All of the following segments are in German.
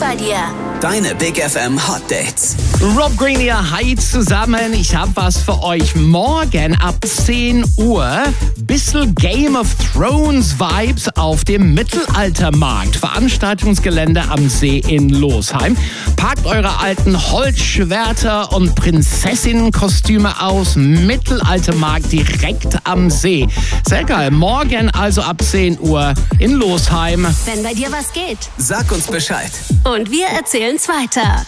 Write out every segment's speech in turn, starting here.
bei dir. Deine Big FM Hot Dates. Rob Green hier, hi zusammen. Ich habe was für euch. Morgen ab 10 Uhr bissl Game of Thrones Vibes auf dem Mittelaltermarkt. Veranstaltungsgelände am See in Losheim. Packt eure alten Holzschwerter und Prinzessinnenkostüme aus. Mittelaltermarkt direkt am See. Sehr geil. Morgen also ab 10 Uhr in Losheim. Wenn bei dir was geht. Sag uns Bescheid. Und wir erzählen's weiter.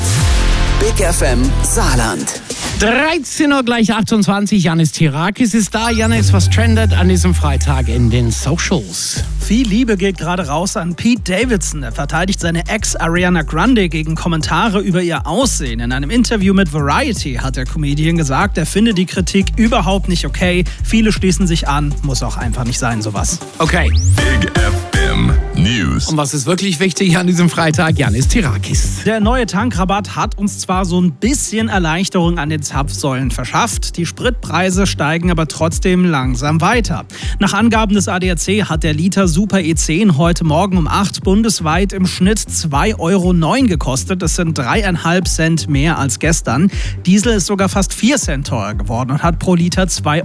Big FM Saarland. 13 Uhr gleich 28. Yannis Tirakis ist da. Yannis, was trendet an diesem Freitag in den Socials? Viel Liebe geht gerade raus an Pete Davidson. Er verteidigt seine Ex Ariana Grande gegen Kommentare über ihr Aussehen. In einem Interview mit Variety hat der Comedian gesagt, er finde die Kritik überhaupt nicht okay. Viele schließen sich an. Muss auch einfach nicht sein, sowas. Okay. Big FM News. Und was ist wirklich wichtig an diesem Freitag? Yannis Tirakis. Der neue Tankrabatt hat uns zwar so ein bisschen Erleichterung an den Zapfsäulen verschafft. Die Spritpreise steigen aber trotzdem langsam weiter. Nach Angaben des ADAC hat der Liter Super E10 heute Morgen um 8 bundesweit im Schnitt 2,09 € gekostet. Das sind 3,5 Cent mehr als gestern. Diesel ist sogar fast 4 Cent teurer geworden und hat pro Liter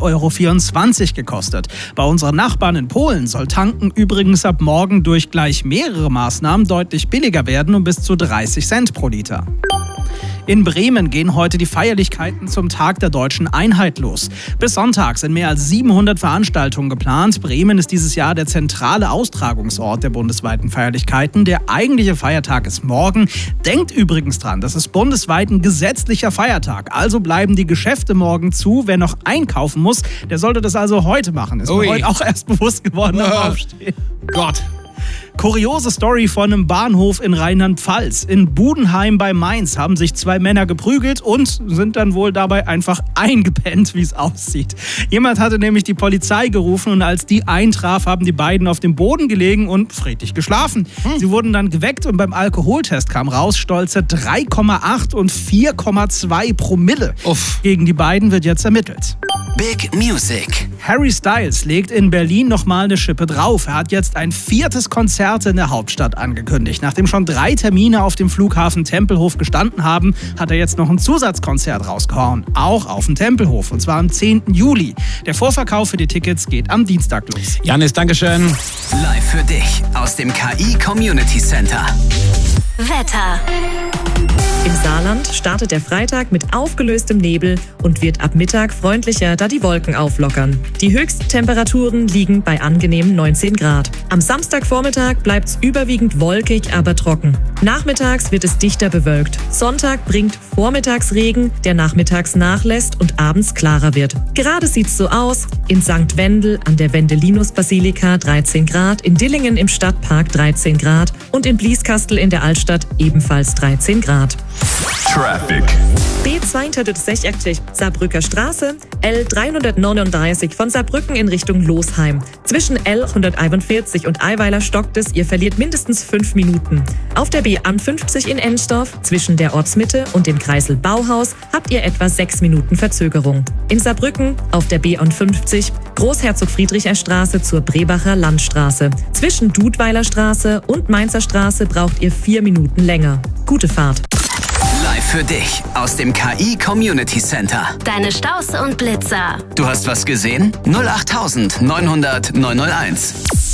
2,24 € gekostet. Bei unseren Nachbarn in Polen soll Tanken übrigens ab morgen durch gleich mehrere Maßnahmen deutlich billiger werden, um bis zu 30 Cent pro Liter. In Bremen gehen heute die Feierlichkeiten zum Tag der Deutschen Einheit los. Bis Sonntag sind mehr als 700 Veranstaltungen geplant. Bremen ist dieses Jahr der zentrale Austragungsort der bundesweiten Feierlichkeiten. Der eigentliche Feiertag ist morgen. Denkt übrigens dran, das ist bundesweit ein gesetzlicher Feiertag. Also bleiben die Geschäfte morgen zu. Wer noch einkaufen muss, der sollte das also heute machen. Ist mir heute auch erst bewusst geworden beim Aufstehen. Gott. Kuriose Story von einem Bahnhof in Rheinland-Pfalz. In Budenheim bei Mainz haben sich 2 Männer geprügelt und sind dann wohl dabei einfach eingepennt, wie es aussieht. Jemand hatte nämlich die Polizei gerufen und als die eintraf, haben die beiden auf dem Boden gelegen und friedlich geschlafen. Sie wurden dann geweckt und beim Alkoholtest kam raus, stolze 3,8 und 4,2 Promille. Uff. Gegen die beiden wird jetzt ermittelt. Big Music. Harry Styles legt in Berlin nochmal eine Schippe drauf. Er hat jetzt ein 4. Konzert in der Hauptstadt angekündigt. Nachdem schon 3 Termine auf dem Flughafen Tempelhof gestanden haben, hat er jetzt noch ein Zusatzkonzert rausgehauen. Auch auf dem Tempelhof, und zwar am 10. Juli. Der Vorverkauf für die Tickets geht am Dienstag los. Yannis, Dankeschön. Live für dich aus dem KI Community Center. Wetter. Im Saarland startet der Freitag mit aufgelöstem Nebel und wird ab Mittag freundlicher, da die Wolken auflockern. Die Höchsttemperaturen liegen bei angenehmen 19 Grad. Am Samstagvormittag bleibt es überwiegend wolkig, aber trocken. Nachmittags wird es dichter bewölkt. Sonntag bringt Vormittagsregen, der nachmittags nachlässt und abends klarer wird. Gerade sieht's so aus: in St. Wendel an der Wendelinus-Basilika 13 Grad, in Dillingen im Stadtpark 13 Grad und in Blieskastel in der Altstadt ebenfalls 13 Grad. Traffic. B260 Saarbrücker Straße, L339 von Saarbrücken in Richtung Losheim. Zwischen L141 und Eiweiler stockt es, ihr verliert mindestens 5 Minuten. Auf der B51 in Ensdorf, zwischen der Ortsmitte und dem Kreisel Bauhaus, habt ihr etwa 6 Minuten Verzögerung. In Saarbrücken auf der B51 Großherzog-Friedricher-Straße zur Brebacher Landstraße. Zwischen Dudweiler Straße und Mainzer Straße braucht ihr 4 Minuten länger. Gute Fahrt. Live für dich aus dem KI Community Center. Deine Staus und Blitzer. Du hast was gesehen? 08900 901.